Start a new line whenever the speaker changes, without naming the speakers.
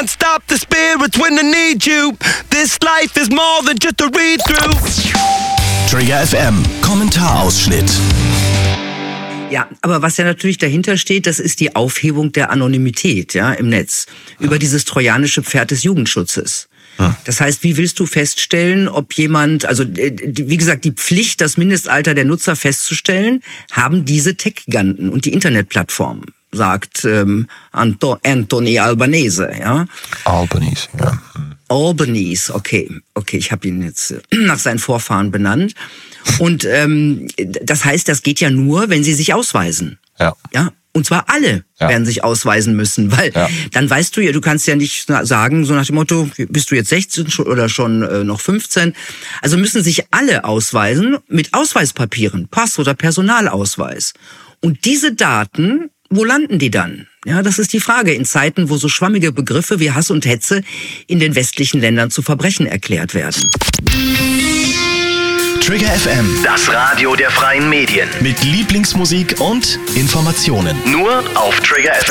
can't stop the spirits when I need you. This life is more than just a read-through.
Trigger FM, Kommentarausschnitt.
Ja, aber was ja natürlich dahinter steht, das ist die Aufhebung der Anonymität, ja, im Netz. Über dieses trojanische Pferd des Jugendschutzes. Das heißt, wie willst du feststellen, ob jemand, also wie gesagt, die Pflicht, das Mindestalter der Nutzer festzustellen, haben diese Tech-Giganten und die Internetplattformen, sagt Anthony Albanese, ja.
Albanese, ja.
Albanese, okay, ich habe ihn jetzt nach seinen Vorfahren benannt. Und das heißt, das geht ja nur, wenn sie sich ausweisen. Ja. Und zwar alle werden sich ausweisen müssen, weil dann weißt du ja, du kannst ja nicht sagen, so nach dem Motto, bist du jetzt 16 oder schon noch 15. Also müssen sich alle ausweisen mit Ausweispapieren, Pass oder Personalausweis. Und diese Daten, wo landen die dann? Ja, das ist die Frage in Zeiten, wo so schwammige Begriffe wie Hass und Hetze in den westlichen Ländern zu Verbrechen erklärt werden.
Trigger FM,
Das Radio der freien Medien.
mit Lieblingsmusik und Informationen.
Nur auf Trigger FM.